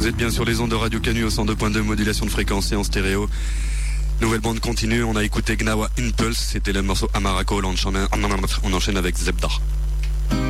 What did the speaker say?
Vous êtes bien sur les ondes de Radio Canu au 102.2 modulation de fréquence et en stéréo. Nouvelle bande continue, on a écouté Gnawa Impulse, c'était le morceau Amarako, on enchaîne avec Zebda.